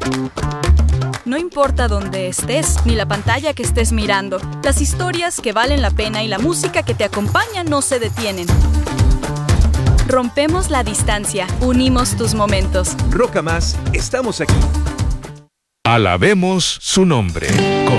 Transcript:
No importa dónde estés, ni la pantalla que estés mirando, las historias que valen la pena y la música que te acompaña no se detienen. Rompemos la distancia, unimos tus momentos. Roca Más, estamos aquí. Alabemos su nombre.